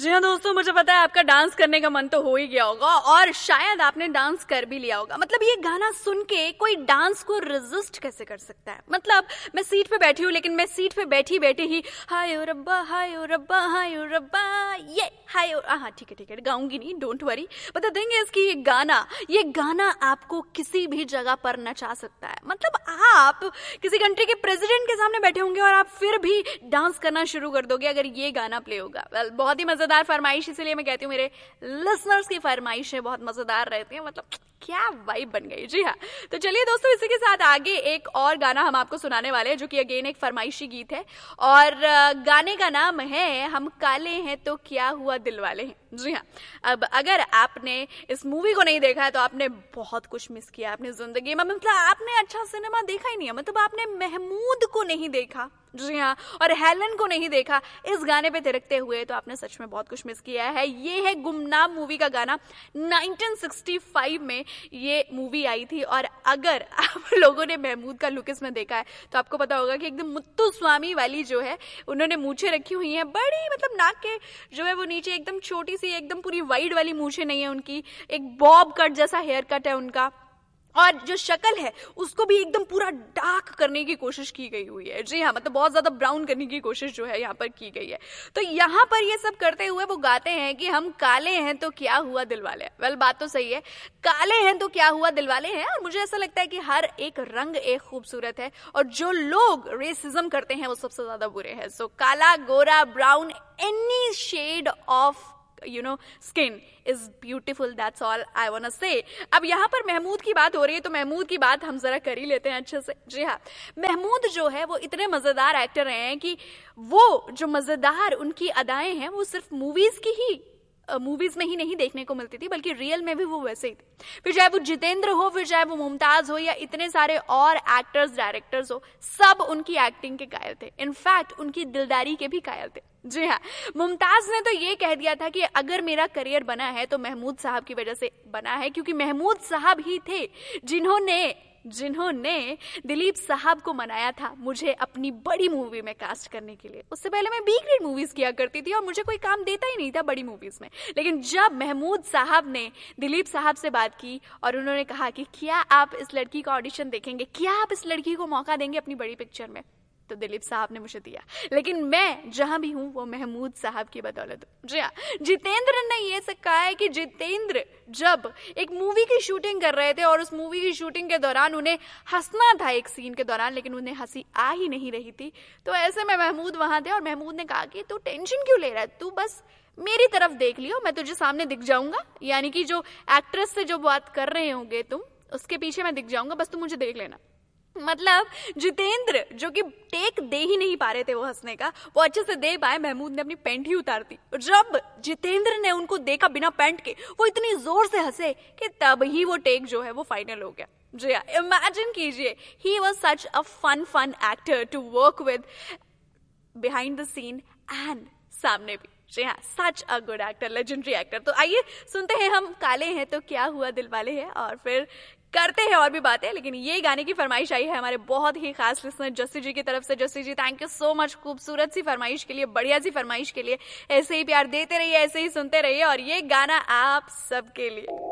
जी हाँ दोस्तों, मुझे पता है आपका डांस करने का मन तो हो ही गया होगा और शायद आपने डांस कर भी लिया होगा। मतलब ये गाना सुन के कोई डांस को रेजिस्ट कैसे कर सकता है। मतलब मैं सीट पे बैठी हूँ, लेकिन मैं सीट पे बैठी बैठी ही हाय ओ रब्बा हाय ओ रब्बा हाय ओ रब्बा ये हाय ओ हाँ ठीक है गाऊंगी नहीं, डोंट वरी। बता देंगे इसकी ये गाना आपको किसी भी जगह पर नचा सकता है। मतलब आप किसी कंट्री के प्रेसिडेंट के सामने बैठे होंगे और आप फिर भी डांस करना शुरू कर दोगे अगर ये गाना प्ले होगा। वेल, बहुत ही मजेदार फरमाइश, इसीलिए मैं कहती हूँ मेरे लिसनर्स की फरमाइशें बहुत मजेदार रहती हैं। मतलब क्या वाइब बन गई। जी हाँ, तो चलिए दोस्तों, इसी के साथ आगे एक और गाना हम आपको सुनाने वाले हैं जो कि अगेन एक फरमाइशी गीत है और गाने का नाम है हम काले हैं तो क्या हुआ दिल वाले हैं। जी हाँ, अब अगर आपने इस मूवी को नहीं देखा है तो आपने बहुत कुछ मिस किया अपनी जिंदगी में। मतलब आपने अच्छा सिनेमा देखा ही नहीं है, मतलब आपने महमूद को नहीं देखा, जी हाँ, और हेलन को नहीं देखा इस गाने पे थिरकते हुए, तो आपने सच में बहुत कुछ मिस किया है। ये है गुमनाम मूवी का गाना। 1965 में ये मूवी आई थी और अगर आप लोगों ने महमूद का लुक इसमें देखा है तो आपको पता होगा कि एकदम मुत्तु स्वामी वाली जो है, उन्होंने मूछें रखी हुई हैं बड़ी, मतलब नाक के जो है वो नीचे एकदम छोटी सी, एकदम पूरी वाइड वाली मूछें नहीं है उनकी, एक बॉब कट जैसा हेयर कट है उनका, और जो शक्ल है उसको भी एकदम पूरा डार्क करने की कोशिश की गई हुई है। जी हाँ, मतलब बहुत ज्यादा ब्राउन करने की कोशिश जो है यहाँ पर की गई है। तो यहाँ पर ये सब करते हुए वो गाते हैं कि हम काले हैं तो क्या हुआ दिल वाले हैं। वेल, बात तो सही है, काले हैं तो क्या हुआ दिल वाले हैं। और मुझे ऐसा लगता है कि हर एक रंग एक खूबसूरत है और जो लोग रेसिज्म करते हैं वो सबसे ज्यादा बुरे हैं। सो काला, गोरा, brown, any shade of skin is beautiful, that's all I want to से। अब यहाँ पर महमूद की बात हो रही है तो महमूद की बात हम जरा कर ही लेते हैं अच्छे से। जी हाँ, महमूद जो है वो इतने मजेदार एक्टर रहे हैं कि वो जो मजेदार उनकी अदाएं हैं वो सिर्फ मूवीज में ही नहीं देखने को मिलती थी, बल्कि रियल में भी वो वैसे ही थे। फिर चाहे वो जितेंद्र हो, फिर चाहे वो मुमताज हो, या इतने सारे और एक्टर्स डायरेक्टर्स हो, सब उनकी एक्टिंग के कायल थे। इनफैक्ट उनकी दिलदारी के भी कायल थे। जी हाँ, मुमताज ने तो ये कह दिया था कि अगर मेरा करियर बना है तो महमूद साहब की वजह से बना है, क्योंकि महमूद साहब ही थे जिन्होंने दिलीप साहब को मनाया था मुझे अपनी बड़ी मूवी में कास्ट करने के लिए। उससे पहले मैं बी ग्रेड मूवीज किया करती थी और मुझे कोई काम देता ही नहीं था बड़ी मूवीज में। लेकिन जब महमूद साहब ने दिलीप साहब से बात की और उन्होंने कहा कि क्या आप इस लड़की का ऑडिशन देखेंगे, क्या आप इस लड़की को मौका देंगे अपनी बड़ी पिक्चर में, तो दिलीप साहब ने मुझे दिया। लेकिन मैं जहां भी हूं वो महमूद साहब की बदौलत हूं। जी हाँ, जितेंद्र ने ये सब कहा है कि जितेंद्र जब एक मूवी की शूटिंग कर रहे थे और उस मूवी की शूटिंग के दौरान उन्हें हंसना था एक सीन के दौरान, लेकिन उन्हें हंसी आ ही नहीं रही थी, तो ऐसे में महमूद वहां थे और महमूद ने कहा कि तू टेंशन क्यों ले रहा है, तू बस मेरी तरफ देख लियो, मैं तुझे सामने दिख जाऊंगा, यानी कि जो एक्ट्रेस से जो बात कर रहे होंगे तुम, उसके पीछे मैं दिख जाऊंगा, बस तुम मुझे देख लेना। मतलब जितेंद्र जो कि टेक दे ही नहीं पा रहे थे वो हंसने का, वो अच्छे से दे पाए, महमूद ने अपनी पैंट ही उतार दी। जब जितेंद्र ने उनको देखा बिना पैंट के, वो इतनी जोर से हंसे कि तब ही वो टेक जो है वो फाइनल हो गया। जी हाँ, इमेजिन कीजिए, he was such a fun actor to work with behind the scene and सामने भी। जी हाँ, सच a good actor, legendary actor. तो आइए सुनते हैं हम काले हैं तो क्या हुआ दिल वाले हैं और फिर करते हैं और भी बातें। लेकिन ये गाने की फरमाइश आई है हमारे बहुत ही खास लिसनर जस्सी जी की तरफ से। जस्सी जी, थैंक यू सो मच खूबसूरत सी फरमाइश के लिए, बढ़िया सी फरमाइश के लिए। ऐसे ही प्यार देते रहिए, ऐसे ही सुनते रहिए और ये गाना आप सबके लिए।